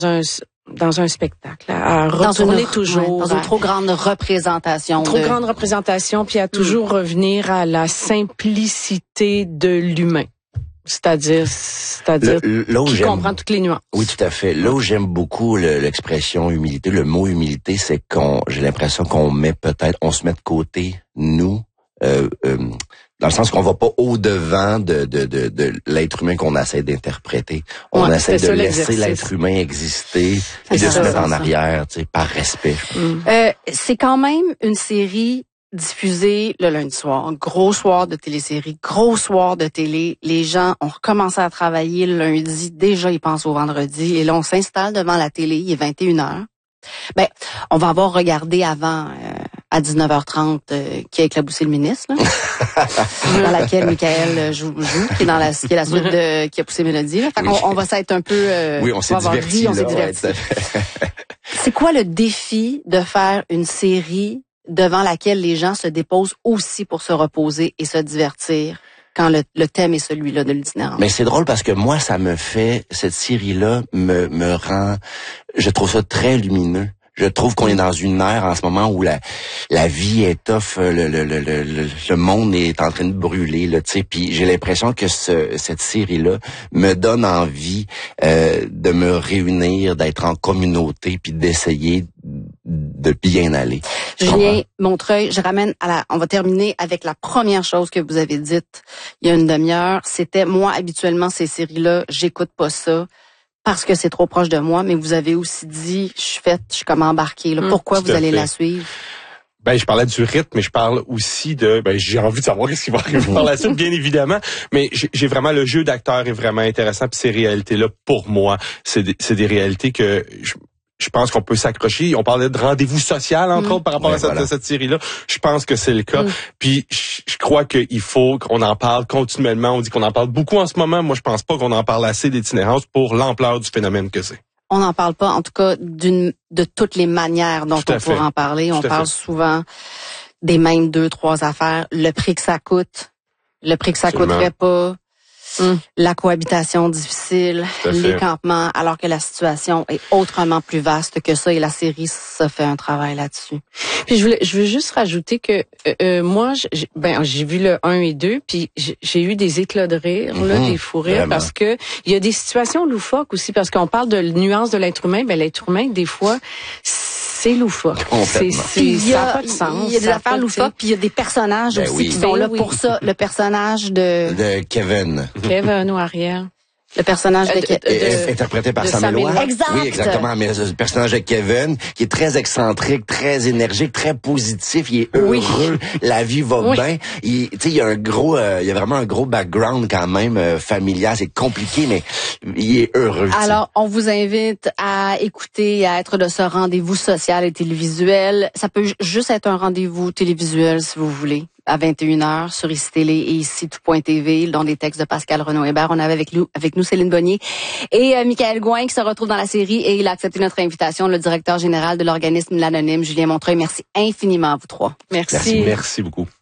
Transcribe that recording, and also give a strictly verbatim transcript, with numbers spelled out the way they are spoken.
un dans un spectacle, à retourner dans une, toujours ouais, dans une trop grande représentation. Trop de... grande représentation, puis à toujours mmh. revenir à la simplicité de l'humain. C'est-à-dire, c'est-à-dire le, là où qui comprend toutes les nuances. Oui, tout à fait. Là où j'aime beaucoup le, l'expression humilité, le mot humilité, c'est qu'on, j'ai l'impression qu'on met peut-être, on se met de côté, nous, euh, euh, dans le sens qu'on va pas au-devant de, de, de, de l'être humain qu'on essaie d'interpréter. On ouais, essaie de ça, laisser l'être humain exister et de ça, se mettre en ça. arrière, tu sais, par respect. Mm. Euh, c'est quand même une série diffusée le lundi soir. Gros soir de télésérie, gros soir de télé. Les gens ont recommencé à travailler le lundi. Déjà, ils pensent au vendredi. Et là, on s'installe devant la télé. Il est vingt et une heures. Ben, on va avoir regardé avant... Euh, à dix-neuf heures trente, euh, qui a éclaboussé le ministre, là, dans laquelle Michael joue, joue, qui est dans la, qui est la suite de, qui a poussé Mélodie. Là. Fait oui. qu'on, on va s'être un peu, euh, oui, on s'est diverti, ri, on s'est diverti. Ouais, c'est quoi le défi de faire une série devant laquelle les gens se déposent aussi pour se reposer et se divertir? Quand le, le thème est celui-là de l'itinérance. Mais c'est drôle parce que moi, ça me fait, cette série-là me, me rend, je trouve ça très lumineux. Je trouve qu'on est dans une ère en ce moment où la la vie est tough, le le le le, le monde est en train de brûler là, tu sais. Puis j'ai l'impression que ce, cette série-là me donne envie euh, de me réunir, d'être en communauté, puis d'essayer de bien aller. Julien Montreuil, je ramène à la. On va terminer avec la première chose que vous avez dite il y a une demi-heure. C'était moi habituellement ces séries-là, j'écoute pas ça. Parce que c'est trop proche de moi, mais vous avez aussi dit, je suis faite, je suis comme embarquée. Là. Mmh, Pourquoi vous allez fait. la suivre? Ben, je parlais du rythme, mais je parle aussi de, ben, j'ai envie de savoir ce qui va arriver par la suite, bien évidemment. Mais j'ai, j'ai vraiment, le jeu d'acteur est vraiment intéressant, puis ces réalités-là, pour moi, c'est des, c'est des réalités que je, je pense qu'on peut s'accrocher. On parlait de rendez-vous social, entre mmh. autres, par rapport ouais, à cette, voilà. cette série-là. Je pense que c'est le cas. Mmh. Puis, je, je crois qu'il faut qu'on en parle continuellement. On dit qu'on en parle beaucoup en ce moment. Moi, je pense pas qu'on en parle assez d'itinérance pour l'ampleur du phénomène que c'est. On n'en parle pas, en tout cas, d'une de toutes les manières dont on pourrait en parler. Tout on parle fait. souvent des mêmes deux, trois affaires. Le prix que ça coûte, le prix que ça Absolument. coûterait pas. Hum. La cohabitation difficile, les campements, alors que la situation est autrement plus vaste que ça et la série, ça fait un travail là-dessus. Puis je voulais, je veux juste rajouter que euh, moi, j'ai, ben j'ai vu le un et deux, puis j'ai, j'ai eu des éclats de rire, mmh, là, des fous rires, vraiment. Parce que il y a des situations loufoques aussi, parce qu'on parle de nuances de l'être humain, ben l'être humain, des fois, c'est loufoque. C'est, c'est, ça n'a pas de sens. Il y a des affaires loufoques, puis il y a des personnages ben aussi oui. qui sont ben là oui. pour ça. Le personnage de... De Kevin. Kevin ou Ariel. Le personnage de, de, de, de interprété par Sam Eloi. Exact. Oui, exactement. Mais le personnage de Kevin, qui est très excentrique, très énergique, très positif, il est heureux, oui. la vie va oui. bien. Il, tu sais, il y a un gros, euh, il y a vraiment un gros background quand même euh, familial. C'est compliqué, mais il est heureux. Alors, t'sais. On vous invite à écouter, à être de ce rendez-vous social et télévisuel. Ça peut juste être un rendez-vous télévisuel si vous voulez. À vingt et une heures sur Ici Télé et Ici Tout Point T V, dont des textes de Pascal Renaud-Hébert. On avait avec nous, avec nous Céline Bonnier et euh, Michael Gouin qui se retrouve dans la série et il a accepté notre invitation, le directeur général de l'organisme L'Anonyme, Julien Montreuil. Merci infiniment à vous trois. Merci. Merci, merci beaucoup.